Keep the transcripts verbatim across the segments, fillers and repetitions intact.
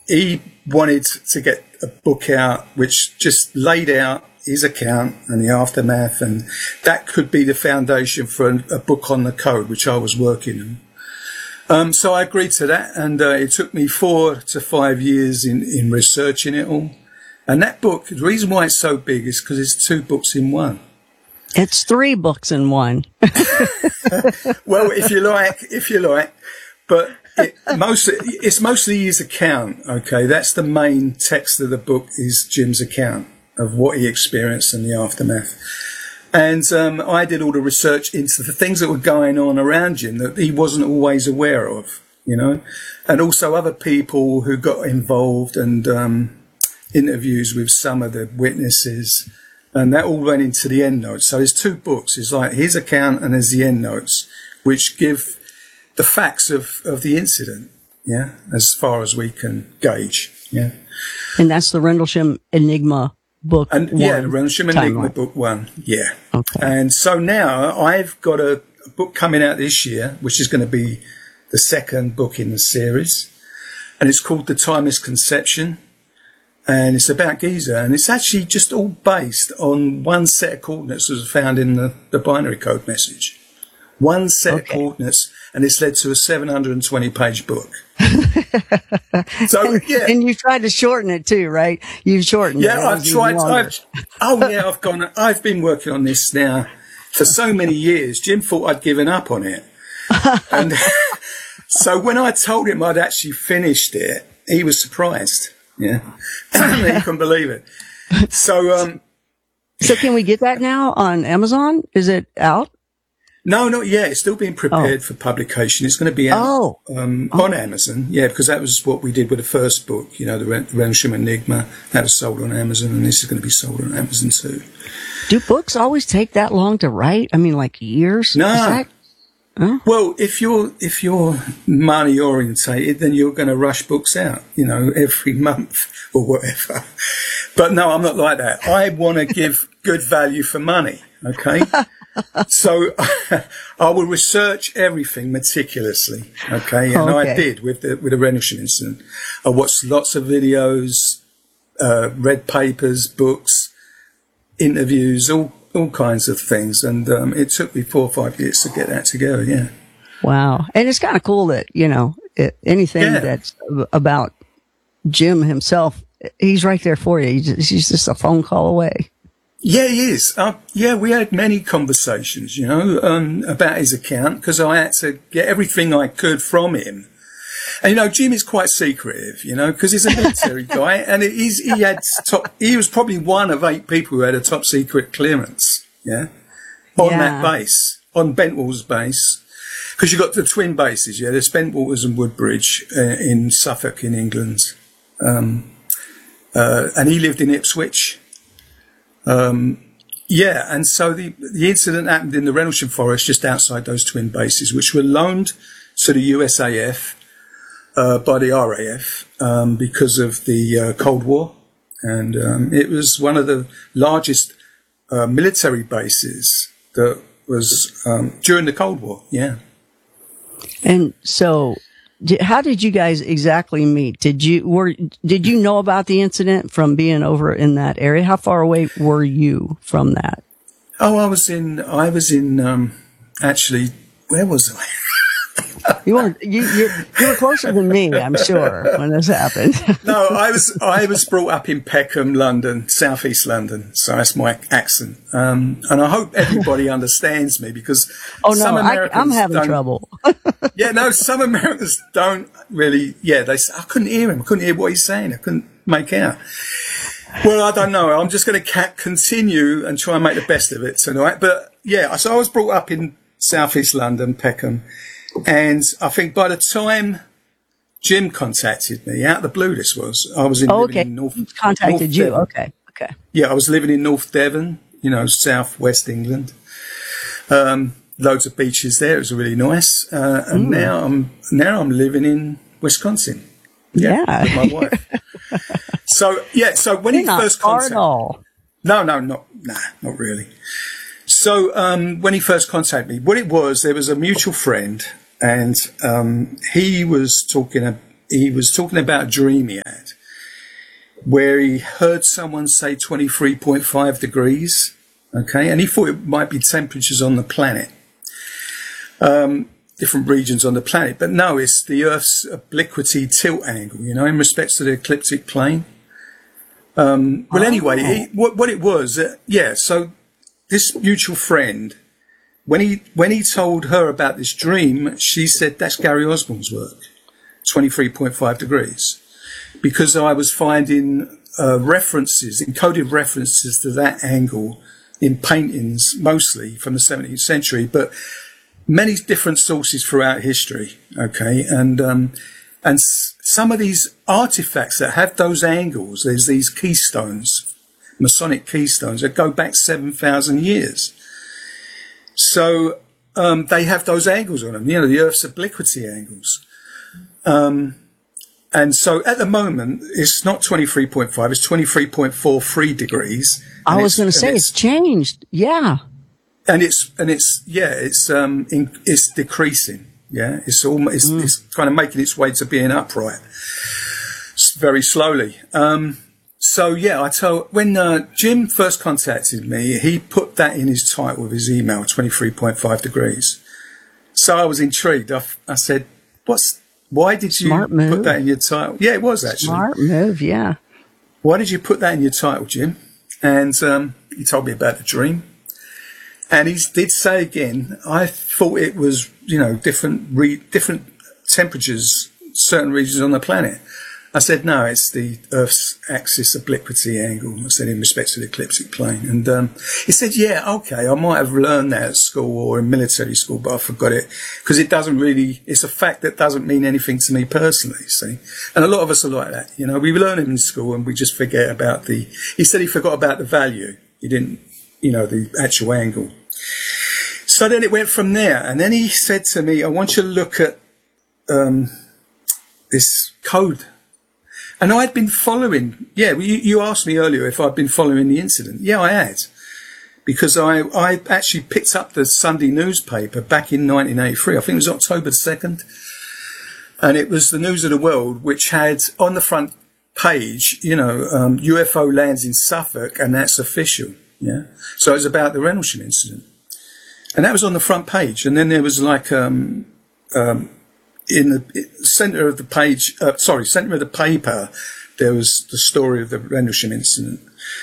he wanted to get a book out which just laid out his account and the aftermath, and that could be the foundation for a, a book on the code, which I was working on. Um, so I agreed to that, and uh, it took me four to five years in, in researching it all. And that book, the reason why it's so big is because it's two books in one. It's three books in one. Well, if you like, if you like, but it mostly, it's mostly his account. Okay, that's the main text of the book, is Jim's account of what he experienced and the aftermath. And um, I did all the research into the things that were going on around Jim that he wasn't always aware of, you know, and also other people who got involved, and um, interviews with some of the witnesses. And that all went into the endnotes. So there's two books. It's like his account and there's the endnotes, which give the facts of, of the incident, yeah, as far as we can gauge, yeah. And that's the Rendlesham Enigma book and, one. Yeah, the Rendlesham Enigma timeline. book one, yeah. Okay. And so now I've got a, a book coming out this year, which is going to be the second book in the series. And it's called The Timeless Conception. And it's about Giza, and it's actually just all based on one set of coordinates that was found in the, the binary code message. One set okay. of coordinates, and it's led to a seven hundred twenty page book. So, and, yeah. And you tried to shorten it too, right? You've shortened yeah, it. Yeah, I've tried. I've, oh, yeah, I've gone, I've been working on this now for so many years. Jim thought I'd given up on it. And so when I told him I'd actually finished it, he was surprised. Yeah. He couldn't believe it. So, um, so can we get that now on Amazon? Is it out? No, not yet. It's still being prepared oh. for publication. It's going to be out oh. Um, oh. on Amazon. Yeah, because that was what we did with the first book, you know, the Rendlesham Enigma. That was sold on Amazon, and this is going to be sold on Amazon too. Do books always take that long to write? I mean, like years? No. Is that- Huh? Well, if you're if you're money orientated, then you're going to rush books out, you know, every month or whatever. But no, I'm not like that. I want to give good value for money. Okay, so I will research everything meticulously. Okay, and okay. I did with the with the Rendlesham incident. I watched lots of videos, uh, read papers, books, interviews, all. all kinds of things, and um, it took me four or five years to get that together, yeah. Wow. And it's kind of cool that, you know, it, anything yeah. that's about Jim himself, he's right there for you. He's just, he's just a phone call away. Yeah, he is. Uh, yeah, we had many conversations, you know, um, about his account, because I had to get everything I could from him. And, you know, Jim is quite secretive, you know, because he's a military guy, and it is, he had top, he was probably one of eight people who had a top secret clearance, yeah, on yeah. that base, on Bentwall's base. Because you've got the twin bases, yeah, there's Bentwaters and Woodbridge uh, in Suffolk in England. Um, uh, and he lived in Ipswich. Um, yeah, and so the, the incident happened in the Rendlesham Forest just outside those twin bases, which were loaned to the U S A F Uh, by the R A F um, because of the uh, Cold War, and um, it was one of the largest uh, military bases that was um, during the Cold War. Yeah. And so, did, how did you guys exactly meet? Did you were did you know about the incident from being over in that area? How far away were you from that? Oh, I was in. I was in. Um, actually, where was I? You were you, you you were closer than me, I'm sure, when this happened. No, I was I was brought up in Peckham, London, southeast London, so that's my accent. Um, and I hope everybody understands me, because oh no, some I, Americans I'm having don't, trouble. Yeah, no, some Americans don't really. Yeah, they. I couldn't hear him. I couldn't hear what he's saying. I couldn't make out. Well, I don't know. I'm just going to ca- continue and try and make the best of it tonight. But yeah, so I was brought up in southeast London, Peckham. And I think by the time Jim contacted me, out of the blue this was, I was in, oh, living okay. in North. He contacted North you. Devon. Okay. Okay. Yeah, I was living in North Devon, you know, southwest England. Um, loads of beaches there. It was really nice. Uh, and mm. now I'm now I'm living in Wisconsin. Yeah, yeah. with my wife. So yeah, so when You're he not first far contacted, at all. no, no, not nah, not really. So um, when he first contacted me, what it was, there was a mutual friend. And um, he was talking, uh, he was talking about a dream he had where he heard someone say twenty-three point five degrees, okay, and he thought it might be temperatures on the planet, um, different regions on the planet, but no, it's the Earth's obliquity tilt angle, you know, in respect to the ecliptic plane. Um, well, oh. anyway, he, what, what it was, uh, yeah, so this mutual friend, when he when he told her about this dream, she said, that's Gary Osborne's work, twenty-three point five degrees. Because I was finding uh, references, encoded references to that angle in paintings, mostly from the seventeenth century, but many different sources throughout history, okay? And um, and s- some of these artifacts that have those angles, there's these keystones, Masonic keystones, that go back seven thousand years. So um, they have those angles on them, you know, the Earth's obliquity angles. Um And so at the moment, it's not twenty-three point five, it's twenty-three point four three degrees. I was going to say it's, it's changed. Yeah. And it's, and it's, yeah, it's, um, in, it's decreasing. Yeah. It's almost, it's, mm. it's kind of making its way to being upright very slowly. Um, so yeah, I told, when, uh, Jim first contacted me, he put that in his title of his email, twenty-three point five degrees. So I was intrigued. I, I said, what's, Why did you put that in your title? Yeah, it was actually. Smart move, yeah. Why did you put that in your title, Jim? And um, he told me about the dream. And he did say again, I thought it was, you know, different re- different temperatures, certain regions on the planet. I said, no, it's the Earth's axis obliquity angle. I said, in respect to the ecliptic plane. And um, he said, yeah, okay, I might have learned that at school or in military school, but I forgot it because it doesn't really, it's a fact that doesn't mean anything to me personally, see. And a lot of us are like that. You know, we learn it in school and we just forget about the, he said he forgot about the value. He didn't, you know, the actual angle. So then it went from there. And then he said to me, I want you to look at um, this code. And I'd been following, yeah, you, you asked me earlier if I'd been following the incident. Yeah, I had. Because I, I actually picked up the Sunday newspaper back in nineteen eighty-three. I think it was October the second. And it was the News of the World, which had on the front page, you know, um, U F O lands in Suffolk, and that's official. Yeah. So it was about the Rendlesham incident. And that was on the front page. And then there was like, um, um, in the centre of the page, uh, sorry, centre of the paper, there was the story of the Rendlesham incident.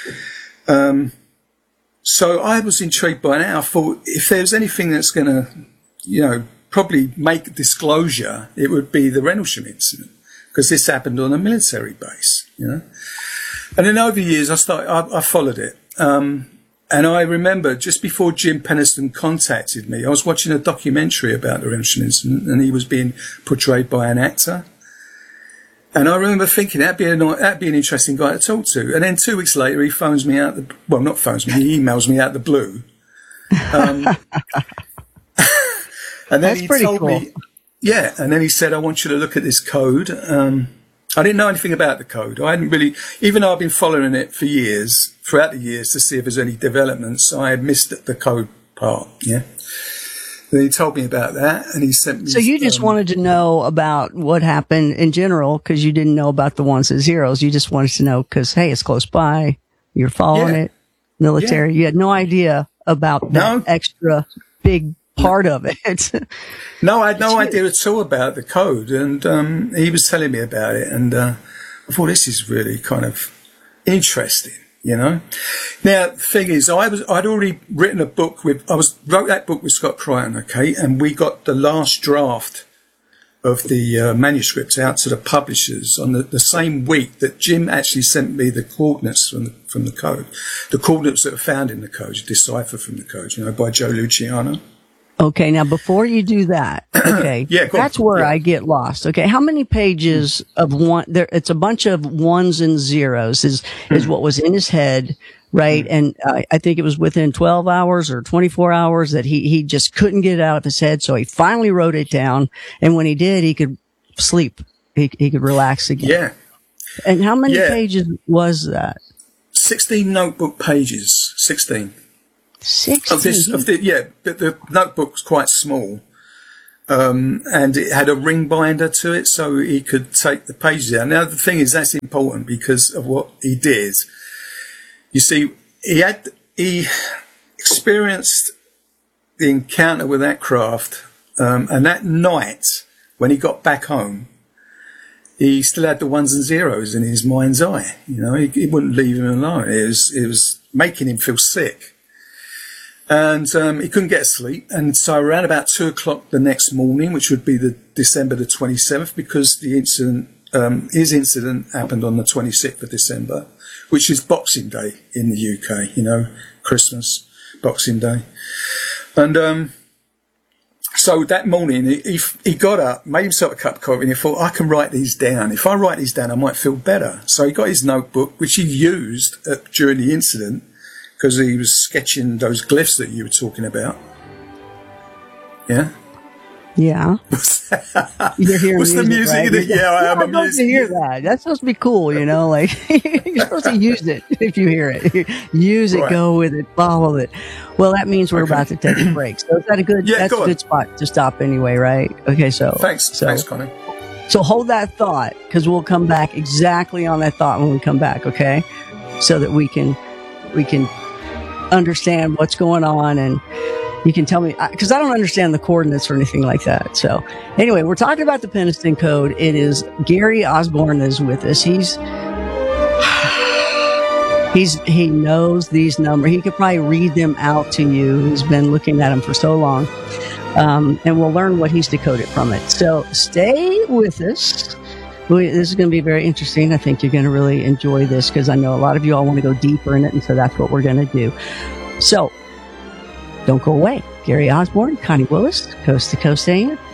Um, so I was intrigued by that. I thought if there's anything that's going to, you know, probably make disclosure, it would be the Rendlesham incident, because this happened on a military base, you know. And then over the years, I started, I, I followed it. Um, And I remember just before Jim Penniston contacted me, I was watching a documentary about the Rendlesham incident, and he was being portrayed by an actor. And I remember thinking that'd be, a, that'd be an interesting guy to talk to. And then two weeks later, he phones me out the, well, not phones me, he emails me out the blue. Um, and then That's he pretty told cool. me, yeah, and then he said, I want you to look at this code. Um, I didn't know anything about the code. I hadn't really, even though I've been following it for years, throughout the years to see if there's any developments, I had missed the code part, yeah. Then he told me about that, and he sent me... So you just um, wanted to know about what happened in general, because you didn't know about the ones and zeros. You just wanted to know because, hey, it's close by. You're following yeah. it. Military. Yeah. You had no idea about that no. extra big part of it. No, I had no idea at all about the code, and um, he was telling me about it, and uh, I thought this is really kind of interesting, you know. Now the thing is, I was I'd already written a book with I was wrote that book with Scott Crichton, okay, and we got the last draft of the uh, manuscripts out to the publishers on the, the same week that Jim actually sent me the coordinates from the, from the code, the coordinates that are found in the code, deciphered from the code, you know, by Joe Luciano. Okay, now before you do that, okay, yeah, that's where yeah. I get lost. Okay, how many pages of one? There, it's a bunch of ones and zeros. Is mm. is what was in his head, right? Mm. And uh, I think it was within twelve hours or twenty-four hours that he he just couldn't get it out of his head. So he finally wrote it down, and when he did, he could sleep. He he could relax again. Yeah. And how many yeah. pages was that? Sixteen notebook pages. Sixteen. Sixteen. Of this, of the, yeah, but the notebook's quite small. Um, and it had a ring binder to it so he could take the pages out. Now, the thing is, that's important because of what he did. You see, he had, he experienced the encounter with that craft, um, and that night, when he got back home, he still had the ones and zeros in his mind's eye. You know, he, he wouldn't leave him alone. It was, it was making him feel sick. And um, he couldn't get sleep. And so around about two o'clock the next morning, which would be the December the twenty-seventh, because the incident, um, his incident happened on the twenty-sixth of December, which is Boxing Day in the U K, you know, Christmas, Boxing Day. And um, so that morning he, he, he got up, made himself a cup of coffee, and he thought, I can write these down. If I write these down, I might feel better. So he got his notebook, which he used at, during the incident, because he was sketching those glyphs that you were talking about. Yeah? Yeah. You're hearing What's music, the music? right? That, yeah, I am. I'm supposed to hear that. That's supposed to be cool, you know? Like, you're supposed to use it if you hear it. Use it, right. Go with it, follow it. Well, that means we're okay. About to take a break. So is that a good, yeah, that's a good spot to stop anyway, right? Okay, so. Thanks, so, thanks, Connie. So hold that thought, because we'll come back exactly on that thought when we come back, okay? So that we can, we can understand what's going on, and you can tell me, because I don't understand the coordinates or anything like that. So anyway, we're talking about the Penniston Code. It is Gary Osborne that is with us. He's he's he knows these numbers. He could probably read them out to you. He's been looking at them for so long, um, and we'll learn what he's decoded from it. So stay with us. This is going to be very interesting. I think you're going to really enjoy this, because I know a lot of you all want to go deeper in it, and so that's what we're going to do. So don't go away. Gary Osborne, Connie Willis, Coast to Coast A M.